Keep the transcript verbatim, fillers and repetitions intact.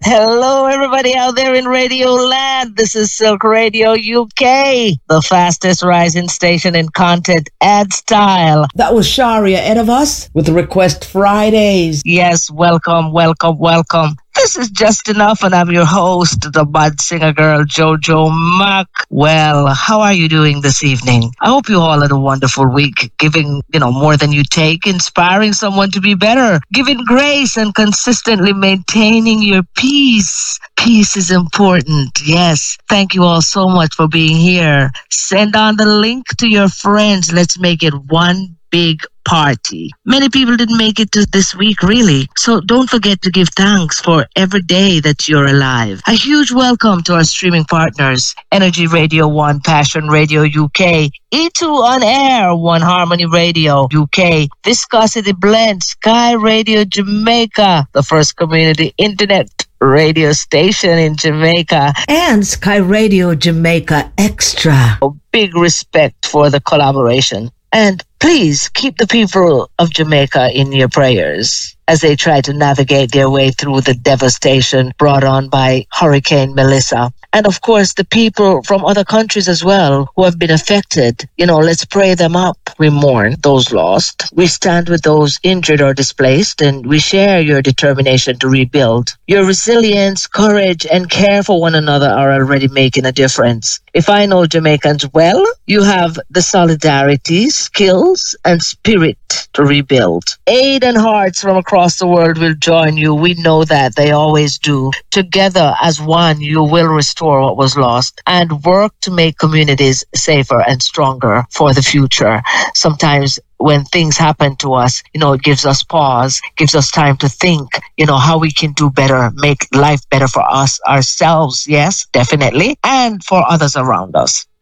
Hello, everybody out there in Radio Land. This is Silk Radio U K, the fastest rising station in content and style. That was Sharia ahead of us with Request Fridays. Yes, welcome, welcome, welcome. This is Just Enough, and I'm your host, the bud singer girl, Jojo Mack. Well, how are you doing this evening? I hope you all had a wonderful week, giving, you know, more than you take, inspiring someone to be better, giving grace and consistently maintaining your peace. Peace is important, yes. Thank you all so much for being here. Send on the link to your friends. Let's make it one big party. Many people didn't make it to this week, really. So don't forget to give thanks for every day that you're alive. A huge welcome to our streaming partners, Energy Radio One, Passion Radio U K, E two On Air, One Harmony Radio U K, Viscosity Blend, Sky Radio Jamaica, the first community internet radio station in Jamaica, and Sky Radio Jamaica Extra. A big respect for the collaboration. And please keep the people of Jamaica in your prayers as they try to navigate their way through the devastation brought on by Hurricane Melissa. And of course, the people from other countries as well who have been affected. You know, let's pray them up. We mourn those lost. We stand with those injured or displaced, and we share your determination to rebuild. Your resilience, courage, and care for one another are already making a difference. If I know Jamaicans well, you have the solidarity, skills, and spirit to rebuild. Aid and hearts from across the world will join you. We know that they always do. Together as one, you will restore what was lost and work to make communities safer and stronger for the future. Sometimes when things happen to us, you know, it gives us pause, gives us time to think, you know, how we can do better, make life better for us, ourselves, yes, definitely, and for others around us.